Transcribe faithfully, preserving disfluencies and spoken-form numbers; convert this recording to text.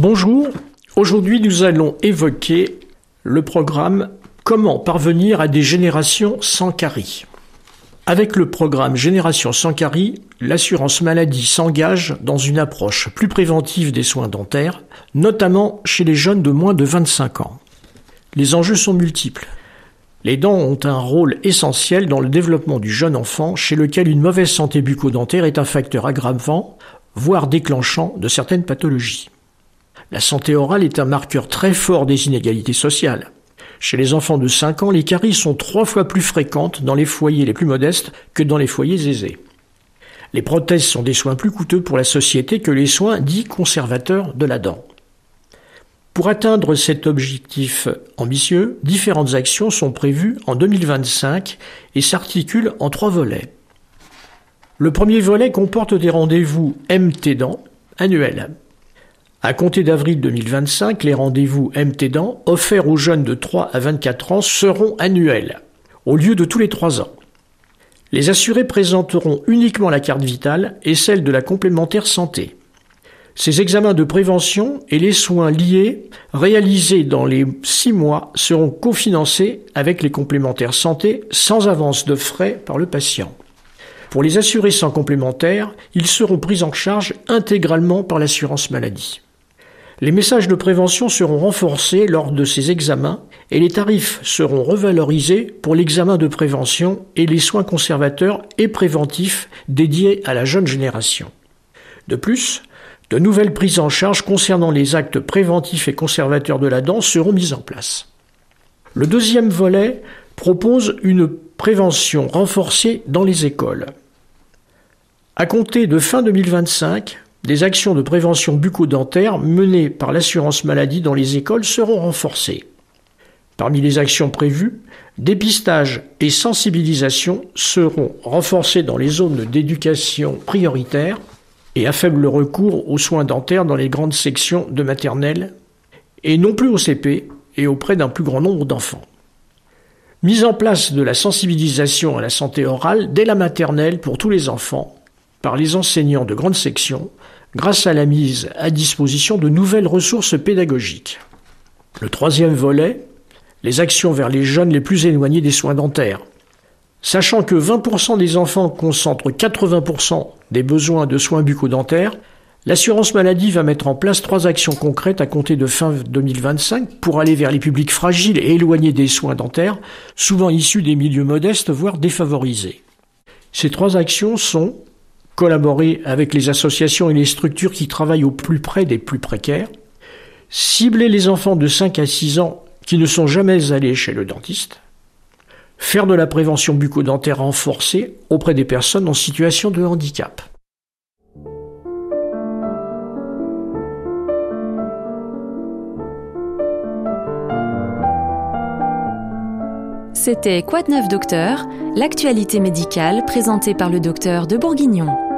Bonjour, aujourd'hui nous allons évoquer le programme « Comment parvenir à des générations sans caries ». Avec le programme Génération sans caries, l'assurance maladie s'engage dans une approche plus préventive des soins dentaires, notamment chez les jeunes de moins de vingt-cinq ans. Les enjeux sont multiples. Les dents ont un rôle essentiel dans le développement du jeune enfant, chez lequel une mauvaise santé bucco-dentaire est un facteur aggravant, voire déclenchant de certaines pathologies. La santé orale est un marqueur très fort des inégalités sociales. Chez les enfants de cinq ans, les caries sont trois fois plus fréquentes dans les foyers les plus modestes que dans les foyers aisés. Les prothèses sont des soins plus coûteux pour la société que les soins dits conservateurs de la dent. Pour atteindre cet objectif ambitieux, différentes actions sont prévues en deux mille vingt-cinq et s'articulent en trois volets. Le premier volet comporte des rendez-vous M T Dents annuels. À compter d'avril deux mille vingt-cinq, les rendez-vous M T Dents offerts aux jeunes de trois à vingt-quatre ans seront annuels, au lieu de tous les trois ans. Les assurés présenteront uniquement la carte vitale et celle de la complémentaire santé. Ces examens de prévention et les soins liés réalisés dans les six mois seront cofinancés avec les complémentaires santé sans avance de frais par le patient. Pour les assurés sans complémentaire, ils seront pris en charge intégralement par l'assurance maladie. Les messages de prévention seront renforcés lors de ces examens et les tarifs seront revalorisés pour l'examen de prévention et les soins conservateurs et préventifs dédiés à la jeune génération. De plus, de nouvelles prises en charge concernant les actes préventifs et conservateurs de la dent seront mises en place. Le deuxième volet propose une prévention renforcée dans les écoles. À compter de fin deux mille vingt-cinq, des actions de prévention bucco-dentaire menées par l'assurance maladie dans les écoles seront renforcées. Parmi les actions prévues, dépistage et sensibilisation seront renforcés dans les zones d'éducation prioritaire et à faible recours aux soins dentaires dans les grandes sections de maternelle et non plus au C P et auprès d'un plus grand nombre d'enfants. Mise en place de la sensibilisation à la santé orale dès la maternelle pour tous les enfants par les enseignants de grande section grâce à la mise à disposition de nouvelles ressources pédagogiques. Le troisième volet, les actions vers les jeunes les plus éloignés des soins dentaires. Sachant que vingt pour cent des enfants concentrent quatre-vingts pour cent des besoins de soins bucco-dentaires, l'assurance maladie va mettre en place trois actions concrètes à compter de fin deux mille vingt-cinq pour aller vers les publics fragiles et éloignés des soins dentaires, souvent issus des milieux modestes, voire défavorisés. Ces trois actions sont collaborer avec les associations et les structures qui travaillent au plus près des plus précaires, cibler les enfants de cinq à six ans qui ne sont jamais allés chez le dentiste, faire de la prévention bucco-dentaire renforcée auprès des personnes en situation de handicap. C'était Quoi de neuf docteur, l'actualité médicale présentée par le docteur de Bourguignon.